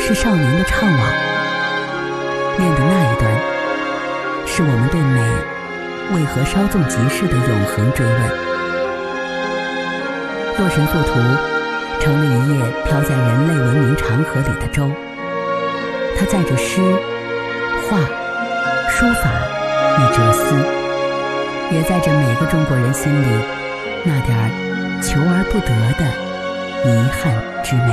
是少年的怅惘，念的那一段是我们对美为何稍纵即逝的永恒追问。洛神作图成了一叶飘在人类文明长河里的舟，它载着诗、画、书法与哲思，也载着每个中国人心里那点儿求而不得的遗憾之美。